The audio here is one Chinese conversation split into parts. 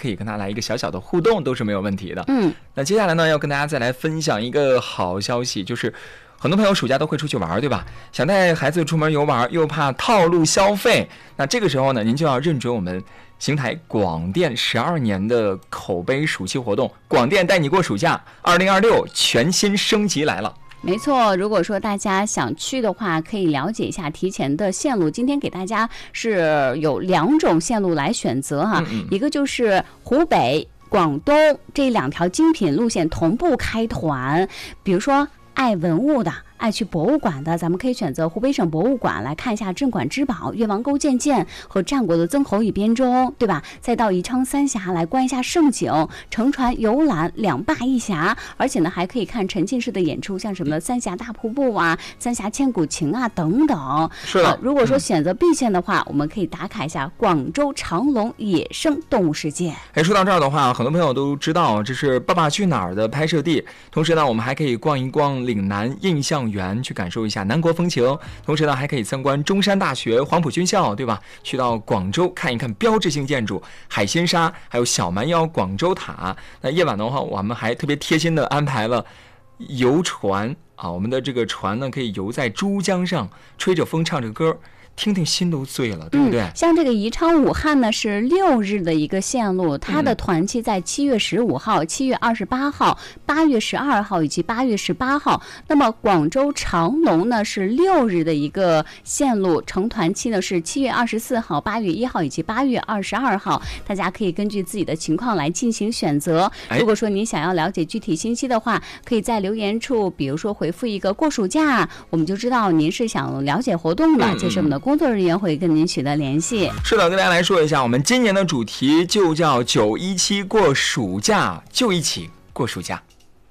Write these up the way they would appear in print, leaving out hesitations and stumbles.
可以跟他来一个小小的互动，都是没有问题的。 那接下来呢，要跟大家再来分享一个好消息，就是很多朋友暑假都会出去玩，对吧？想带孩子出门游玩，又怕套路消费，那这个时候呢，您就要认准我们邢台广电12年的口碑暑期活动，广电带你过暑假2026全新升级来了。 没错，如果说大家想去的话，可以了解一下提前的线路。今天给大家是有2种线路来选择哈，一个就是湖北、广东这2条精品路线同步开团，比如说爱文物的、爱去博物馆的，咱们可以选择湖北省博物馆来看一下镇馆之宝越王勾践剑和战国的曾侯乙编钟，对吧？再到宜昌三峡来观一下盛景，乘船游览2坝1峡，而且呢还可以看沉浸式的演出，像什么的三峡大瀑布啊、三峡千古情啊等等。 是的， 如果说选择 B 线的话，我们可以打卡一下广州长隆野生动物世界。 说到这儿的话，很多朋友都知道这是《爸爸去哪儿》的拍摄地，同时呢，我们还可以逛一逛岭南印象园，去感受一下南国风情，同时呢还可以参观中山大学、黄埔军校，对吧？去到广州看一看标志性建筑海心沙，还有小蛮腰广州塔。那夜晚的话，我们还特别贴心的安排了游船啊，我们的这个船呢可以游在珠江上，吹着风唱着歌，听听心都醉了，对不对？ 像这个宜昌武汉呢是6日的一个线路，它的团期在7月15号、7月28号、8月12号以及8月18号。那么广州长隆呢是6日的一个线路，成团期呢是7月24号、8月1号以及8月22号。大家可以根据自己的情况来进行选择。如果说您想要了解具体信息的话，可以在留言处，比如说回复一个过暑假，我们就知道您是想了解活动的，这是我们的工作人员会跟您取得联系。 是的，跟大家来说一下，我们今年的主题就叫917过暑假，就一起过暑假。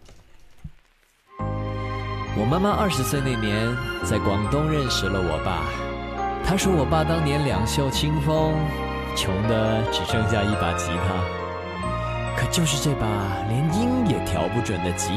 我妈妈20岁那年在广东认识了我爸，她说我爸当年两袖清风，穷的只剩下一把吉他，可就是这把连音也调不准的吉